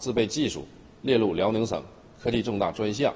自备技术列入辽宁省科技重大专项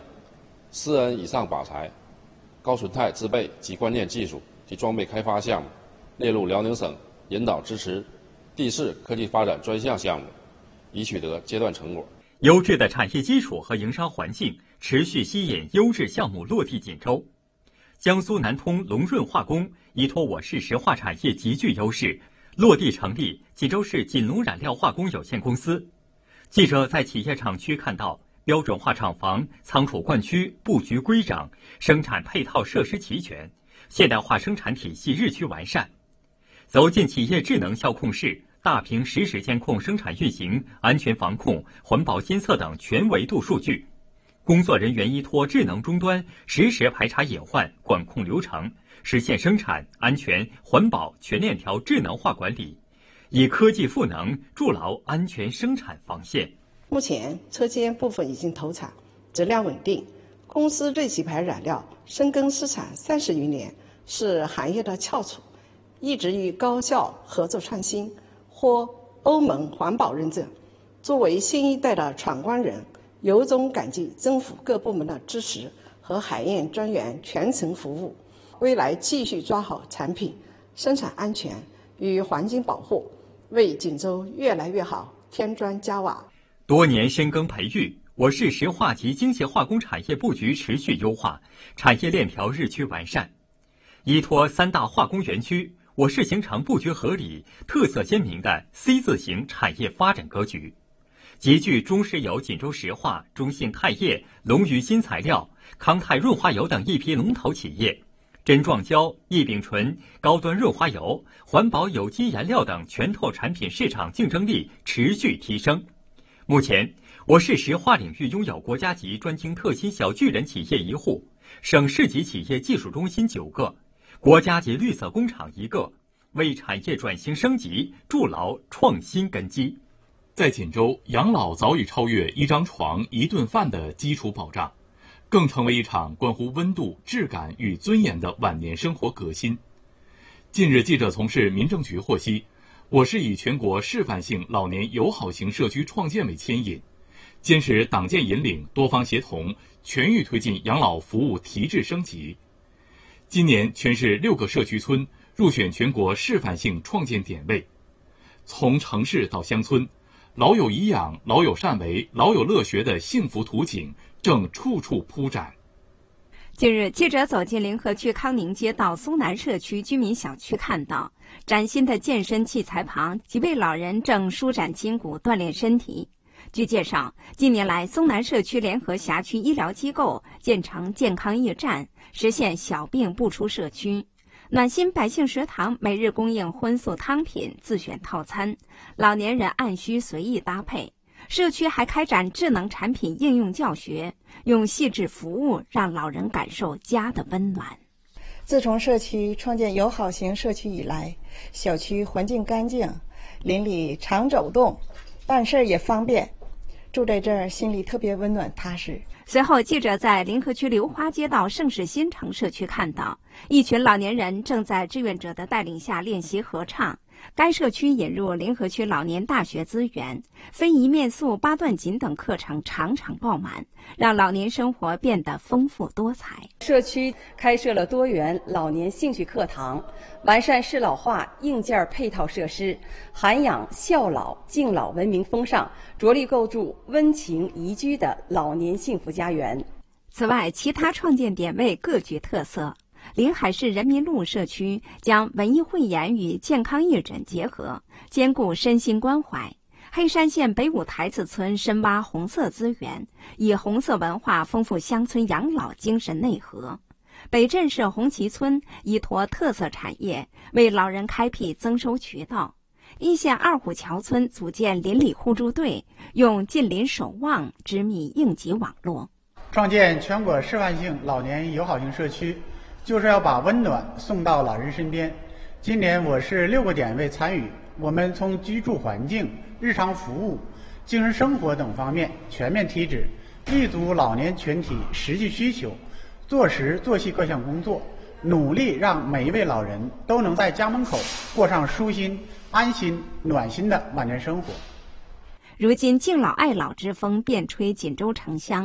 ，4N 以上靶材、高纯钛自备及关键技术及装备开发项目列入辽宁省引导支持地市科技发展专项项目，已取得阶段成果。 优质的产业基础和营商环境持续吸引优质项目落地锦州。江苏南通龙润化工依托我市石化产业极具优势，落地成立锦州市锦龙染料化工有限公司。记者在企业厂区看到标准化厂房、仓储灌区布局规整，生产配套设施齐全，现代化生产体系日趋完善。走进企业智能效控室，大屏实时监控生产运行、安全防控、环保监测等全维度数据。工作人员依托智能终端，实时排查隐患，管控流程，实现生产安全、环保全链条智能化管理，以科技赋能，筑牢安全生产防线。 目前车间部分已经投产，质量稳定。公司瑞奇牌染料深耕市场30余年，是行业的翘楚，一直与高校合作创新，获欧盟环保认证。作为新一代的闯关人，由衷感激政府各部门的支持和海燕专员全程服务。未来继续抓好产品生产安全与环境保护，为锦州越来越好添砖加瓦。 多年深耕培育，我市石化及精细化工产业布局持续优化，产业链条日趋完善。依托3大化工园区，我市形成布局合理、特色鲜明的 C 字形产业发展格局。集聚中石油锦州石化、中信钛业、龙鱼新材料、康泰润滑油等一批龙头企业，真撞胶、异丙醇、高端润滑油、环保有机颜料等全透产品市场竞争力持续提升。目前，我市石化领域拥有国家级专精特新小巨人企业1户，省市级企业技术中心9个，国家级绿色工厂1个，为产业转型升级筑牢创新根基。 在锦州，养老早已超越一张床、一顿饭的基础保障，更成为一场关乎温度、质感与尊严的晚年生活革新。近日，记者从市民政局获悉，我市以全国示范性老年友好型社区创建为牵引，坚持党建引领、多方协同，全域推进养老服务提质升级。今年，全市6个社区村入选全国示范性创建点位，从城市到乡村，老有颐养、老有善为、老有乐学的幸福图景正处处铺展。 近日，记者走进临河区康宁街道松南社区居民小区，看到崭新的健身器材旁，几位老人正舒展筋骨、锻炼身体。据介绍，近年来，松南社区联合辖区医疗机构建成健康驿站，实现小病不出社区。暖心百姓食堂每日供应荤素汤品自选套餐，老年人按需随意搭配。社区还开展智能产品应用教学，用细致服务让老人感受家的温暖。 自从社区创建友好型社区以来，小区环境干净，邻里常走动，办事也方便，住在这儿心里特别温暖踏实。 随后，记者在临河区流花街道盛世新城社区看到，一群老年人正在志愿者的带领下练习合唱。该社区引入临河区老年大学资源，非遗面塑、八段锦等课程场场爆满，让老年生活变得丰富多彩。 社区开设了多元老年兴趣课堂，完善适老化硬件配套设施，涵养孝老敬老文明风尚，着力构筑温情宜居的老年幸福家园。 此外，其他创建点位各具特色。临海市人民路社区将文艺汇演与健康义诊结合，兼顾身心关怀。黑山县北五台子村深挖红色资源，以红色文化丰富乡村养老精神内核。北镇市红旗村依托特色产业，为老人开辟增收渠道。一线二虎桥村组建邻里互助队，用近邻守望织密应急网络。 创建全国示范性老年友好型社区，就是要把温暖送到老人身边。今年我市6个点位参与，我们从居住环境、日常服务、精神生活等方面全面提质，立足老年群体实际需求，做实做细各项工作，努力让每一位老人都能在家门口过上舒心、安心、暖心的晚年生活。 如今敬老爱老之风遍吹锦州城乡。